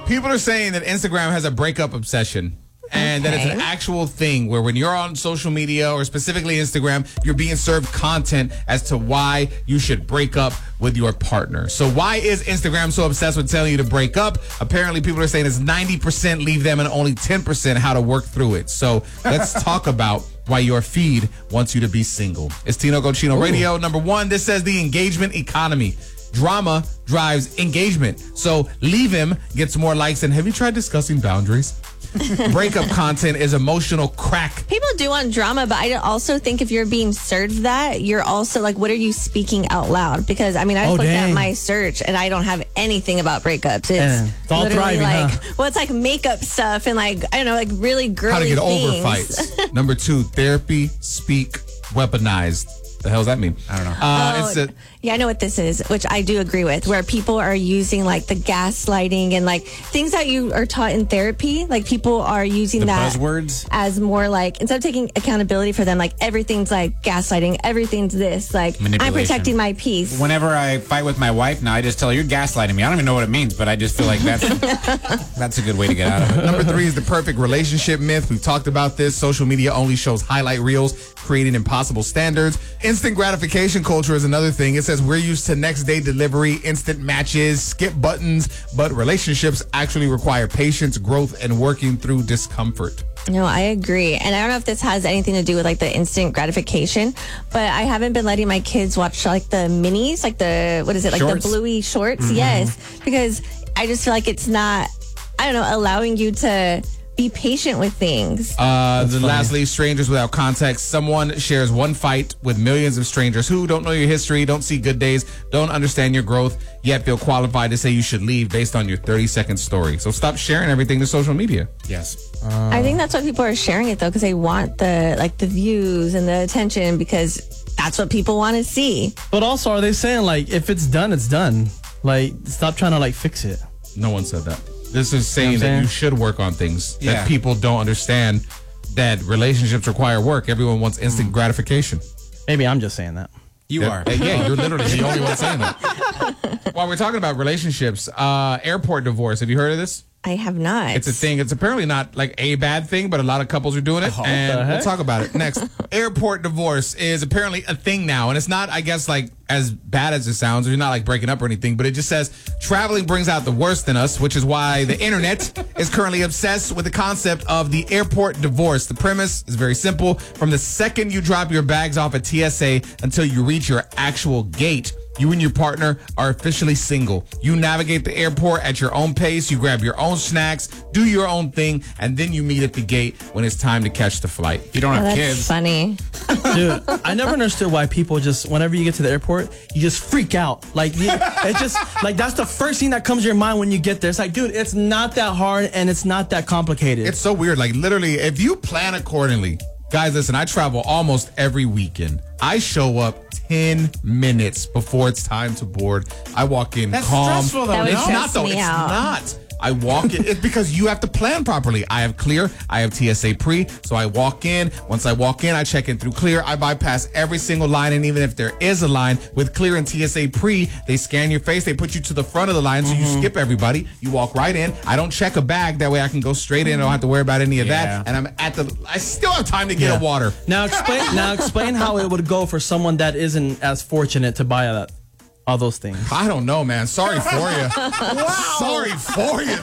People are saying that Instagram has a breakup obsession. And that it's an actual thing where when you're on social media or specifically Instagram, you're being served content as to why you should break up with your partner. So why is Instagram so obsessed with telling you to break up? Apparently, people are saying it's 90% leave them and only 10% how to work through it. So let's talk about why your feed wants you to be single. It's Tino Cochino Radio. Number one, this says the engagement economy. Drama drives engagement. So leave him gets more likes. And have you tried discussing boundaries? Breakup content is emotional crack. People do want drama, but I also think if you're being served that, you're also like, what are you speaking out loud? Because, I mean, I looked at my search and I don't have anything about breakups. It's all literally thriving, well, it's like makeup stuff and like, I don't know, like really girly things. How to get things. over fights. Number two, therapy, speak, weaponized. The hell does that mean? I don't know. Yeah, I know what this is, which I do agree with, where people are using like the gaslighting and like things that you are taught in therapy. Like people are using that buzzwords as more like, instead of taking accountability for them, like everything's like gaslighting, everything's this, like I'm protecting my peace. Whenever I fight with my wife now, I just tell her, you're gaslighting me. I don't even know what it means, but I just feel like that's a good way to get out of it. Number three is the perfect relationship myth. We've talked about this. Social media only shows highlight reels, creating impossible standards. Instant gratification culture is another thing. It says we're used to next day delivery, instant matches, skip buttons, but relationships actually require patience, growth, and working through discomfort. No, I agree. And I don't know if this has anything to do with like the instant gratification, but I haven't been letting my kids watch like the minis, like the, what is it, like shorts? The bluey shorts. Mm-hmm. Yes, because I just feel like it's not, I don't know, allowing you to be patient with things. Lastly, strangers without context. Someone shares one fight with millions of strangers who don't know your history, don't see good days, don't understand your growth, yet feel qualified to say you should leave based on your 30-second story. So stop sharing everything to social media. Yes. I think that's why people are sharing it though, because they want the views and the attention, because that's what people want to see. But also, are they saying like if it's done, it's done? Like stop trying to like fix it. No one said that. This is saying that you should work on things that people don't understand, that relationships require work. Everyone wants instant gratification. Maybe I'm just saying that. You are. Yeah, you're literally the only one saying that. While we're talking about relationships, airport divorce. Have you heard of this? I have not. It's a thing. It's apparently not like a bad thing, but a lot of couples are doing it. And we'll talk about it next. Airport divorce is apparently a thing now. And it's not, I guess, like as bad as it sounds. You're not like breaking up or anything, but it just says traveling brings out the worst in us, which is why the internet is currently obsessed with the concept of the airport divorce. The premise is very simple. From the second you drop your bags off at TSA until you reach your actual gate, you and your partner are officially single. You navigate the airport at your own pace. You grab your own snacks, do your own thing, and then you meet at the gate when it's time to catch the flight. You don't have that's kids. Funny. Dude, I never understood why people just, whenever you get to the airport, you just freak out. Like, it's just, like, that's the first thing that comes to your mind when you get there. It's like, dude, it's not that hard and it's not that complicated. It's so weird. Like, literally, if you plan accordingly, guys, listen, I travel almost every weekend. I show up 10 minutes before it's time to board. I walk in calm. Stressful, though. It's not, though. It's not. I walk in. It's because you have to plan properly. I have Clear. I have TSA Pre. So I walk in. Once I walk in, I check in through Clear. I bypass every single line. And even if there is a line with Clear and TSA Pre, they scan your face. They put you to the front of the line. So you skip everybody. You walk right in. I don't check a bag. That way I can go straight in. I don't have to worry about any of that. And I still have time to get a water. Now explain how it would go for someone that isn't as fortunate to buy that. All those things. I don't know, man. Sorry for you. Wow. Sorry for you.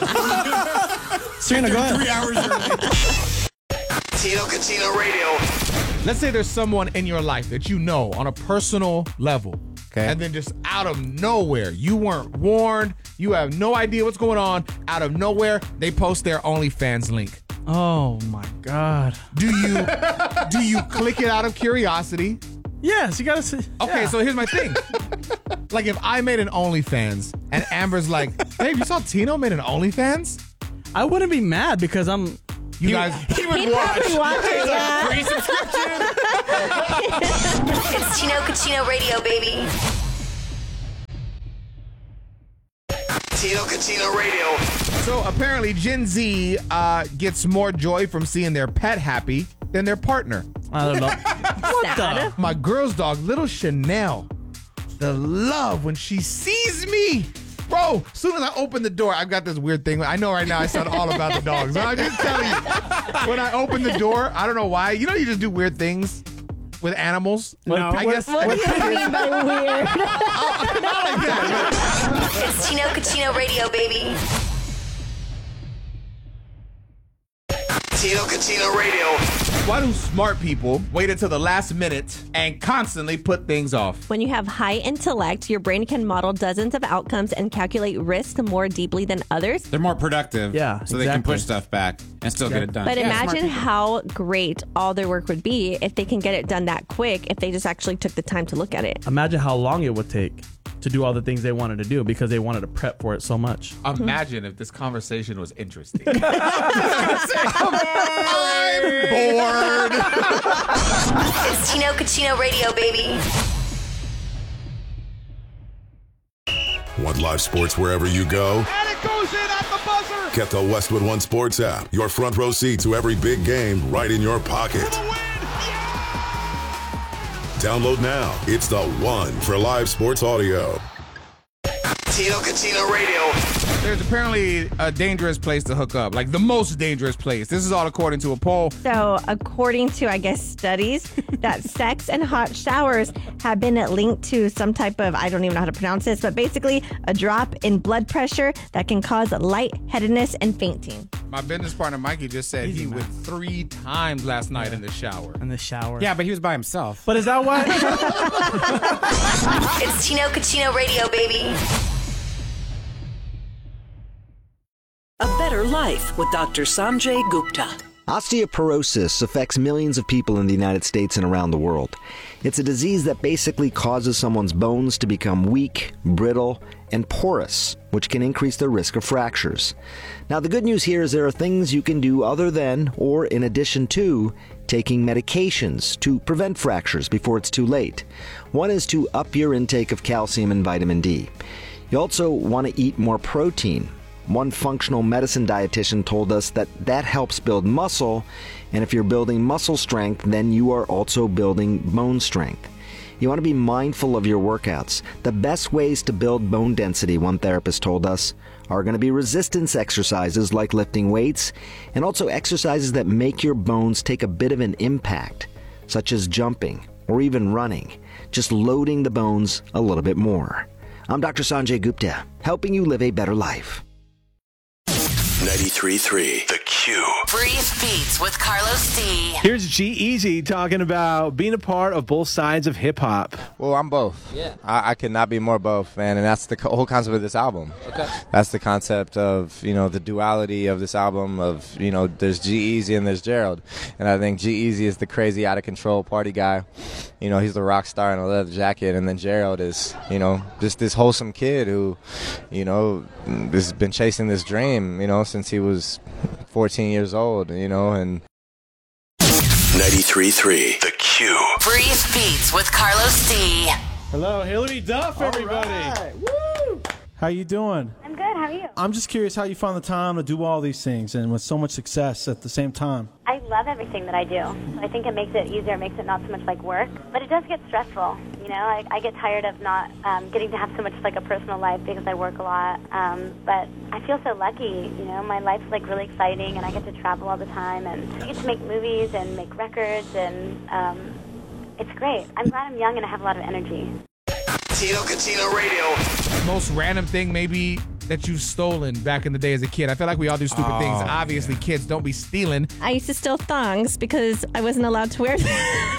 Serena, go ahead. 3 hours early. Tino Cochino Radio. Let's say there's someone in your life that you know on a personal level. Okay. And then just out of nowhere, you weren't warned. You have no idea what's going on. Out of nowhere, they post their OnlyFans link. Oh, my God. Do you click it out of curiosity? Yes, you gotta see. Okay, so here's my thing. Like, if I made an OnlyFans and Amber's like, babe, you saw Tino made an OnlyFans? I wouldn't be mad because I'm... He would watch. Probably watch it, yeah. Free subscription. It's Tino Cochino Radio, baby. Tino Cochino Radio. So apparently Gen Z gets more joy from seeing their pet happy than their partner. I don't know. What the? My girl's dog, little Chanel, the love when she sees me Bro, as soon as I open the door, I've got this weird thing. I know right now I sound all about the dogs. But I'm just telling you, when I open the door, I don't know why. You know you just do weird things with animals? No. I guess. What do you mean by weird? Not like that. It's Tino Cucino Radio, baby. Tino Cucino Radio. Why do smart people wait until the last minute and constantly put things off? When you have high intellect, your brain can model dozens of outcomes and calculate risk more deeply than others. They're more productive. Yeah, So they can exactly. push stuff back and still get it done. But Yeah, smart imagine people. how great all their work would be if they can get it done that quick, if they just actually took the time to look at it. Imagine how long it would take to do all the things they wanted to do because they wanted to prep for it so much. Imagine if this conversation was interesting. I'm bored. It's Tino Cucino Radio, baby. Want live sports wherever you go? And it goes in at the buzzer. Get the Westwood One Sports app. Your front row seat to every big game right in your pocket. The win. Download now. It's the one for live sports audio. Tino Cucino Radio. There's apparently a dangerous place to hook up, like the most dangerous place. This is all according to a poll. So, according to, I guess, studies, that sex and hot showers have been linked to some type of, I don't even know how to pronounce this, but basically a drop in blood pressure that can cause lightheadedness and fainting. My business partner Mikey just said he went 3 times last night in the shower. In the shower. Yeah, but he was by himself. But is that why? It's Tino Cucino Radio, baby. A Better Life with Dr. Sanjay Gupta. Osteoporosis affects millions of people in the United States and around the world. It's a disease that basically causes someone's bones to become weak, brittle, and porous, which can increase the risk of fractures. Now, the good news here is there are things you can do other than, or in addition to, taking medications to prevent fractures before it's too late. One is to up your intake of calcium and vitamin D. You also want to eat more protein. One functional medicine dietitian told us that helps build muscle, and if you're building muscle strength, then you are also building bone strength. You want to be mindful of your workouts. The best ways to build bone density, one therapist told us, are going to be resistance exercises like lifting weights, and also exercises that make your bones take a bit of an impact, such as jumping or even running, just loading the bones a little bit more. I'm Dr. Sanjay Gupta, helping you live a better life. 93.3 The Q. Brief Beats with Carlos D. Here's G-Eazy talking about being a part of both sides of hip-hop. Well, I'm both. Yeah. I could not be more both, man, and that's the whole concept of this album. Okay. That's the concept of, the duality of this album of, there's G-Eazy and there's Gerald. And I think G-Eazy is the crazy, out-of-control party guy. He's the rock star in a leather jacket, and then Gerald is, just this wholesome kid who, has been chasing this dream, since he was 14 years old, and 93.3 The Q. Brief Beats with Carlos D. Hello, Hillary Duff, everybody. Right. Woo! How you doing? I'm good. How are you? I'm just curious how you found the time to do all these things and with so much success at the same time. I love everything that I do. I think it makes it easier, makes it not so much like work. But it does get stressful. I get tired of not getting to have so much like a personal life because I work a lot. But I feel so lucky. My life's like really exciting, and I get to travel all the time, and I get to make movies and make records, and it's great. I'm glad I'm young and I have a lot of energy. Tino Cucino Radio. Most random thing maybe that you've stolen back in the day as a kid. I feel like we all do stupid things. Obviously, kids don't be stealing. I used to steal thongs because I wasn't allowed to wear them.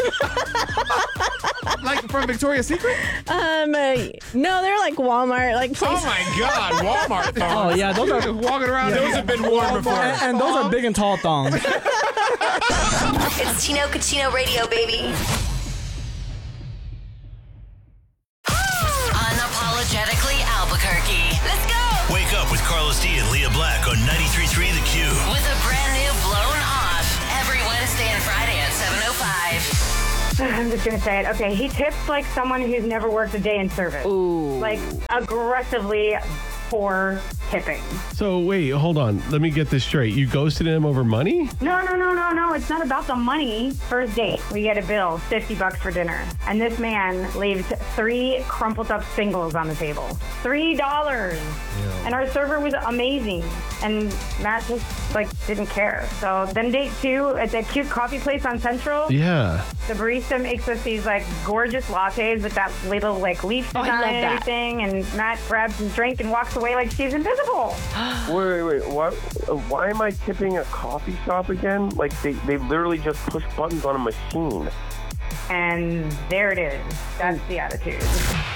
Like from Victoria's Secret? No, they're like Walmart, like places. Oh my God, Walmart thongs. Oh, yeah, those are just walking around. Yeah. Those have been worn before. And those are big and tall thongs. It's Tino Cucino Radio, baby. Unapologetically Albuquerque. Let's go. Wake up with Carlos D and Leah Black on 93.3 The Q. With a brand new Blown Off every Wednesday and Friday at 7:05. I'm just going to say it. Okay, he tips like someone who's never worked a day in service. Ooh. Like aggressively poor tipping. So wait, hold on. Let me get this straight. You ghosted him over money? No. It's not about the money. First date, we get a bill, $50 for dinner. And this man leaves 3 crumpled up singles on the table. $3. Yeah. And our server was amazing. And Matt just, didn't care. So then date 2 at that cute coffee place on Central. Yeah. The barista makes us these, gorgeous lattes with that little, leaf design and everything. And Matt grabs his drink and walks away like she's invisible. Wait. Why am I tipping a coffee shop again? They literally just push buttons on a machine. And there it is. That's the attitude.